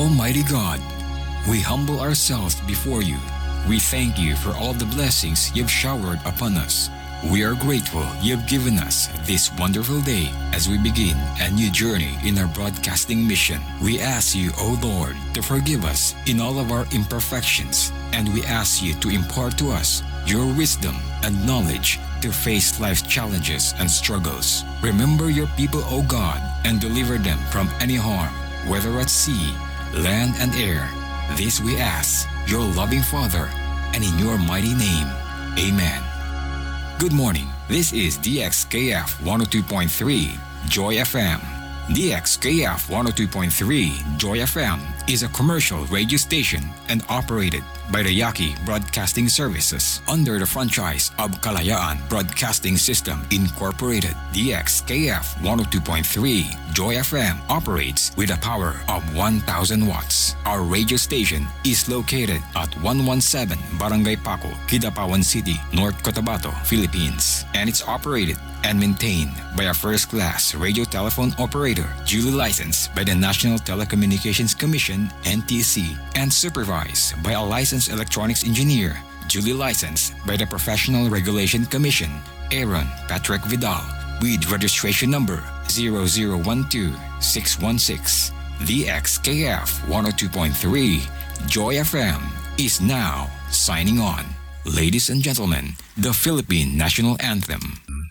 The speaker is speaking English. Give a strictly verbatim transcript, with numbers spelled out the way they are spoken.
Almighty God, we humble ourselves before you. We thank you for all the blessings you've showered upon us. We are grateful you've given us this wonderful day as we begin a new journey in our broadcasting mission. We ask you, O Lord, to forgive us in all of our imperfections, and we ask you to impart to us your wisdom and knowledge to face life's challenges and struggles. Remember your people, O God, and deliver them from any harm, whether at sea, land, and air. This we ask, your loving Father, and in your mighty name. Amen. Good morning. This is D X K F one oh two point three Joy F M. D X K F one oh two point three Joy F M is a commercial radio station and operated by the Yaqui Broadcasting Services under the franchise of Kalayaan Broadcasting System Incorporated. D X K F one oh two point three Joy F M operates with a power of one thousand watts. Our radio station is located at one seventeen Barangay Paco, Kidapawan City, North Cotabato, Philippines, and it's operated and maintained by a first-class radio telephone operator duly licensed by the National Telecommunications Commission N T C and supervised by a licensed electronics engineer duly licensed by the Professional Regulation Commission Aaron Patrick Vidal with registration number zero zero one two six one six. The X K F one oh two point three Joy F M is now signing on. Ladies and gentlemen, the Philippine National Anthem.